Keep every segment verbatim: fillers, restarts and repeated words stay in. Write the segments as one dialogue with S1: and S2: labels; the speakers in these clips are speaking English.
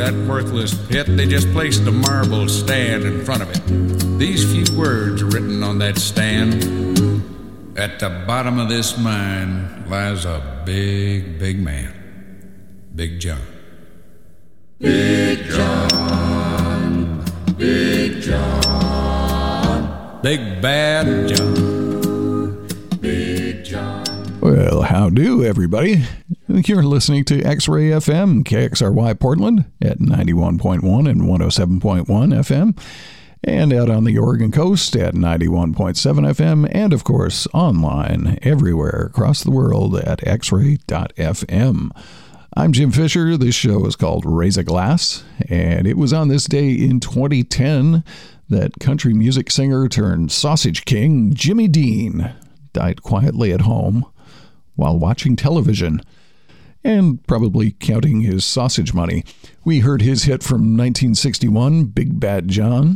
S1: that worthless pit, they just placed a marble stand in front of it. These few words are written on that stand. At the bottom of this mine lies a big, big man. Big John. Big John. Big John. Big Bad John. Big John.
S2: Well, how do, everybody? You're listening to X-Ray F M, K X R Y Portland at ninety-one point one and one oh seven point one F M, and out on the Oregon coast at ninety-one point seven F M, and of course online everywhere across the world at x ray dot f m. I'm Jim Fisher. This show is called Raise a Glass, and it was on this day in twenty ten that country music singer turned sausage king Jimmy Dean died quietly at home while watching television and probably counting his sausage money. We heard his hit from nineteen sixty-one, Big Bad John.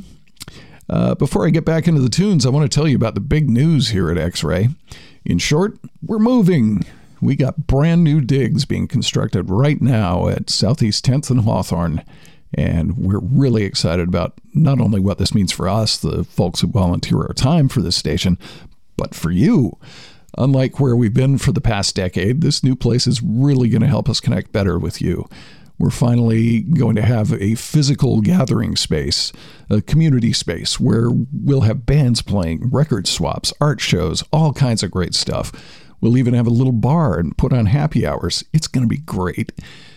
S2: Uh, before I get back into the tunes, I want to tell you about the big news here at X-Ray. In short, we're moving. We got brand new digs being constructed right now at Southeast tenth and Hawthorne, and we're really excited about not only what this means for us, the folks who volunteer our time for this station, but for you. Unlike where we've been for the past decade, this new place is really going to help us connect better with you. We're finally going to have a physical gathering space, a community space where we'll have bands playing, record swaps, art shows, all kinds of great stuff. We'll even have a little bar and put on happy hours. It's going to be great.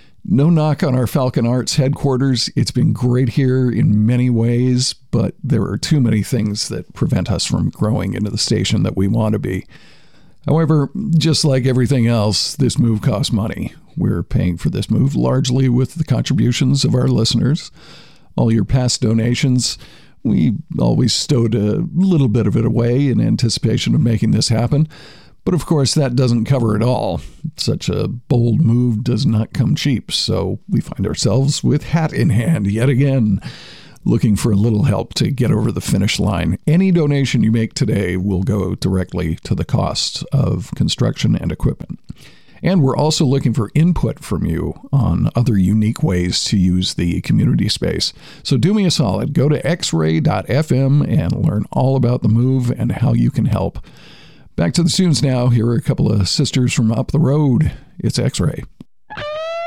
S2: No knock on our Falcon Arts headquarters. It's been great here in many ways, but there are too many things that prevent us from growing into the station that we want to be. However, just like everything else, this move costs money. We're paying for this move largely with the contributions of our listeners. All your past donations, we always stowed a little bit of it away in anticipation of making this happen. But of course, that doesn't cover it all. Such a bold move does not come cheap, so we find ourselves with hat in hand yet again, looking for a little help to get over the finish line. Any donation you make today will go directly to the cost of construction and equipment. And we're also looking for input from you on other unique ways to use the community space. So do me a solid, go to x ray dot f m and learn all about the move and how you can help. Back to the tunes now. Here are a couple of sisters from up the road. It's X-Ray.